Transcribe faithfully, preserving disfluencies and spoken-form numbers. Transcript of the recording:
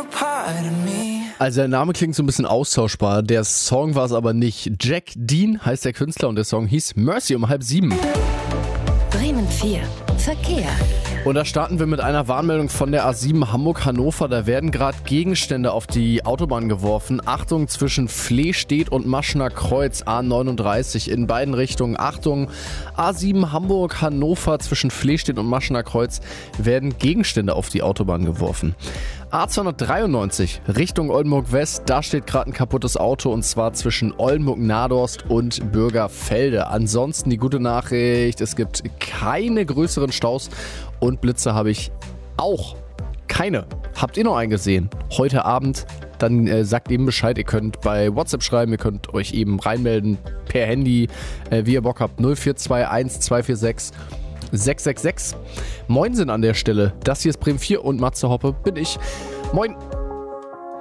Also der Name klingt so ein bisschen austauschbar, der Song war es aber nicht. Jack Dean heißt der Künstler und der Song hieß Mercy um halb sieben. Bremen vier. Verkehr. Und da starten wir mit einer Warnmeldung von der A sieben Hamburg-Hannover. Da werden gerade Gegenstände auf die Autobahn geworfen. Achtung, zwischen Flehstedt und Maschener Kreuz A neununddreißig in beiden Richtungen. Achtung, A sieben Hamburg-Hannover zwischen Flehstedt und Maschener Kreuz werden Gegenstände auf die Autobahn geworfen. A zweihundertdreiundneunzig Richtung Oldenburg West, da steht gerade ein kaputtes Auto und zwar zwischen Oldenburg-Nadorst und Bürgerfelde. Ansonsten die gute Nachricht, es gibt keine größeren Staus und Blitze habe ich auch keine. Habt ihr noch einen gesehen? Heute Abend, dann äh, sagt eben Bescheid, ihr könnt bei WhatsApp schreiben, ihr könnt euch eben reinmelden per Handy, äh, wie ihr Bock habt, null vier zwei eins zwei vier sechs sechs sechs sechs. Moin sind an der Stelle. Das hier ist Bremen vier und Matze Hoppe bin ich. Moin.